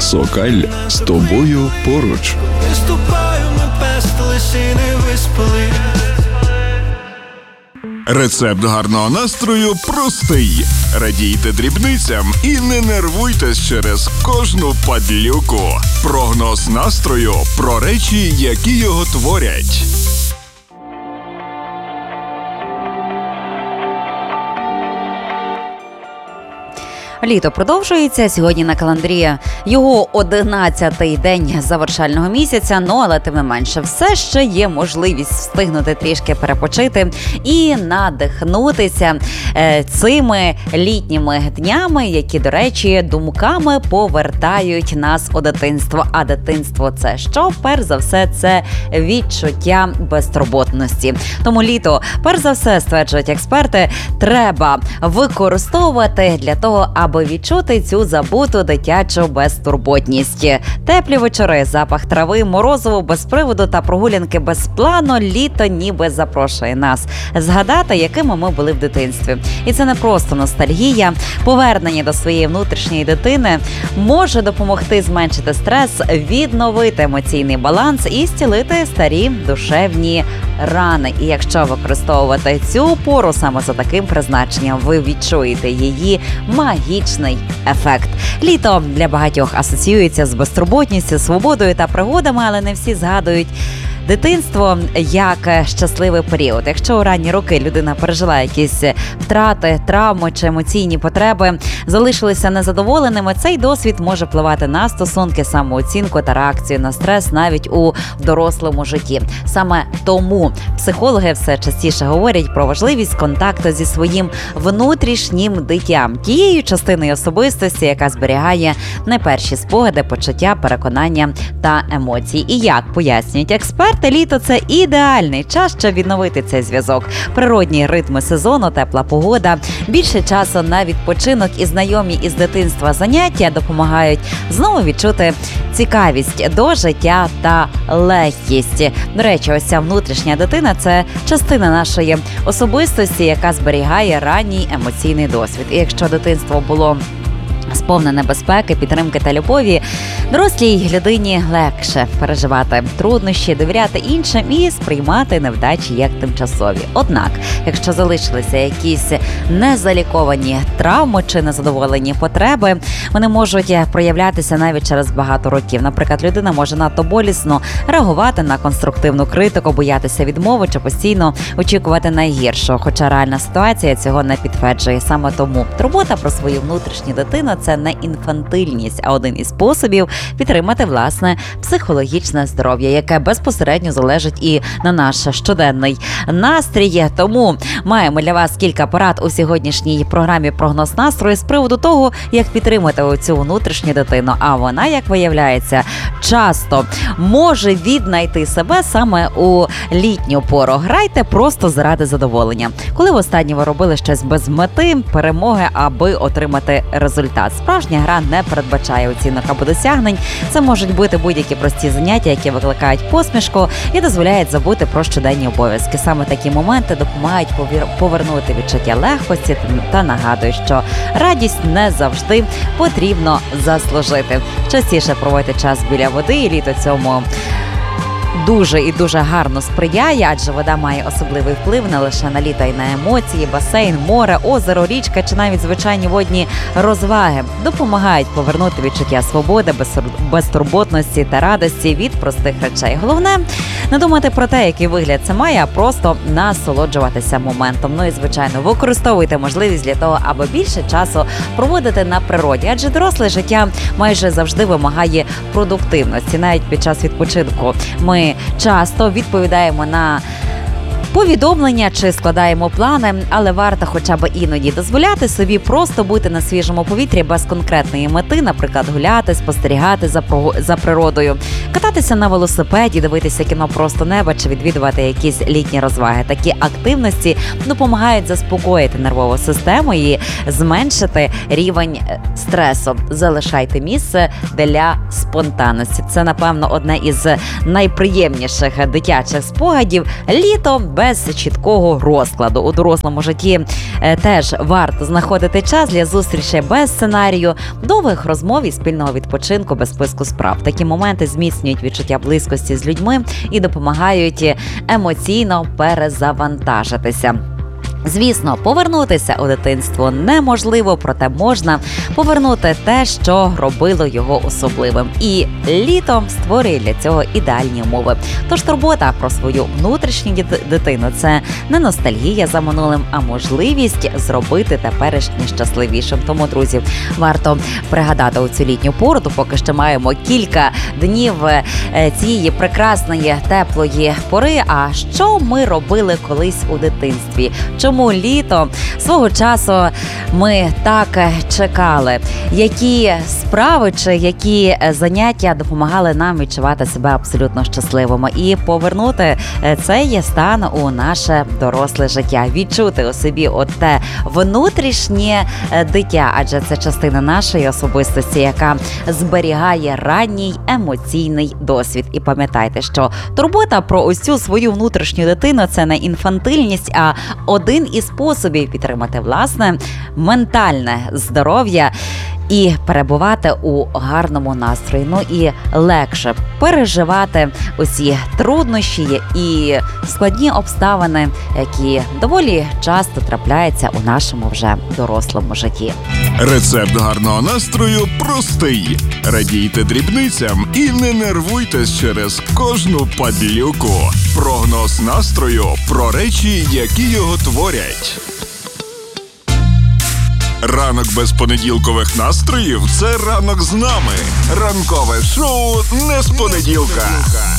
Сокаль з тобою поруч. Виступаю на пестились і не виспали. Рецепт гарного настрою простий. Радійте дрібницям і не нервуйтесь через кожну падлюку. Прогноз настрою про речі, які його творять. Літо продовжується. Сьогодні на календарі його 11-й день завершального місяця, але тим не менше все ще є можливість встигнути трішки перепочити і надихнутися цими літніми днями, які, до речі, думками повертають нас у дитинство. А дитинство – це що? Перш за все, це відчуття безтурботності. Тому літо, перш за все, стверджують експерти, треба використовувати для того, аби відчути цю забуту дитячу безтурботність. Теплі вечори, запах трави, морозиво без приводу та прогулянки без плану. Літо ніби запрошує нас згадати, якими ми були в дитинстві. І це не просто ностальгія. Повернення до своєї внутрішньої дитини може допомогти зменшити стрес, відновити емоційний баланс і зцілити старі душевні рани. І якщо використовувати цю пору саме за таким призначенням, ви відчуєте її магічний ефект. Літо для багатьох асоціюється з безтурботністю, свободою та пригодами, але не всі згадують дитинство як щасливий період. Якщо у ранні роки людина пережила якісь втрати, травми чи емоційні потреби, залишилися незадоволеними, цей досвід може впливати на стосунки, самооцінку та реакцію на стрес навіть у дорослому житті. Саме тому психологи все частіше говорять про важливість контакту зі своїм внутрішнім дитям, тією частиною особистості, яка зберігає найперші спогади, почуття, переконання та емоції. І як пояснюють експерти, літо – це ідеальний час, щоб відновити цей зв'язок. Природні ритми сезону, тепла погода, більше часу на відпочинок і знайомі із дитинства заняття допомагають знову відчути цікавість до життя та легкість. До речі, ось ця внутрішня дитина – це частина нашої особистості, яка зберігає ранній емоційний досвід. І якщо дитинство було сповнене безпеки, підтримки та любові, дорослій людині легше переживати труднощі, довіряти іншим і сприймати невдачі як тимчасові. Однак, якщо залишилися якісь незаліковані травми чи незадоволені потреби, вони можуть проявлятися навіть через багато років. Наприклад, людина може надто болісно реагувати на конструктивну критику, боятися відмови чи постійно очікувати найгіршого, хоча реальна ситуація цього не підтверджує. Саме тому турбота про свою внутрішню дитину – це не інфантильність, а один із способів підтримати власне психологічне здоров'я, яке безпосередньо залежить і на наш щоденний настрій. Тому маємо для вас кілька порад у сьогоднішній програмі «Прогноз настрою» з приводу того, як підтримати оцю внутрішню дитину. А вона, як виявляється, часто може віднайти себе саме у літню пору. Грайте просто заради задоволення. Коли востаннє ви робили щось без мети, перемоги, аби отримати результат? Справжня гра не передбачає оцінок або досягнень. Це можуть бути будь-які прості заняття, які викликають посмішку і дозволяють забути про щоденні обов'язки. Саме такі моменти допомагають повернути відчуття легкості та нагадують, що радість не завжди потрібно заслужити. Частіше проводьте час біля води, і літо цьому дуже і дуже гарно сприяє, адже вода має особливий вплив не лише на літо, й на емоції. Басейн, море, озеро, річка чи навіть звичайні водні розваги допомагають повернути відчуття свободи, безтурботності та радості від простих речей. Головне не думати про те, який вигляд це має, а просто насолоджуватися моментом. Ну і, звичайно, використовуйте можливість для того, аби більше часу проводити на природі, адже доросле життя майже завжди вимагає продуктивності. Навіть під час відпочинку ми часто відповідаємо на повідомлення чи складаємо плани, але варто хоча б іноді дозволяти собі просто бути на свіжому повітрі без конкретної мети, наприклад, гуляти, спостерігати за природою, кататися на велосипеді, дивитися кіно «Просто неба» чи відвідувати якісь літні розваги. Такі активності допомагають заспокоїти нервову систему і зменшити рівень стресу. Залишайте місце для спонтанності. Це, напевно, одне із найприємніших дитячих спогадів. Літо без чіткого розкладу. У дорослому житті теж варто знаходити час для зустрічей без сценарію, довгих розмов і спільного відпочинку без списку справ. Такі моменти зміцнюють відчуття близькості з людьми і допомагають емоційно перезавантажитися. Звісно, повернутися у дитинство неможливо, проте можна повернути те, що робило його особливим. І літо створює для цього ідеальні умови. Тож турбота про свою внутрішню дитину – це не ностальгія за минулим, а можливість зробити теперішнє щасливішим. Тому, друзі, варто пригадати у цю літню пору, поки що маємо кілька днів цієї прекрасної, теплої пори. А що ми робили колись у дитинстві? Чому літо свого часу ми так чекали? Які справи чи які заняття допомагали нам відчувати себе абсолютно щасливими і повернути цей стан у наше доросле життя, відчути у собі оте внутрішнє дитя, адже це частина нашої особистості, яка зберігає ранній емоційний досвід. І пам'ятайте, що турбота про ось цю свою внутрішню дитину – це не інфантильність, а один із способів підтримати власне ментальне здоров'я і перебувати у гарному настрої. Ну і легше переживати усі труднощі і складні обставини, які доволі часто трапляються у нашому вже дорослому житті. Рецепт гарного настрою простий. Радійте дрібницям і не нервуйтесь через кожну падлюку. Прогноз настрою про речі, які його творять. Ранок без понеділкових настроїв – це ранок з нами. Ранкове шоу не з понеділка.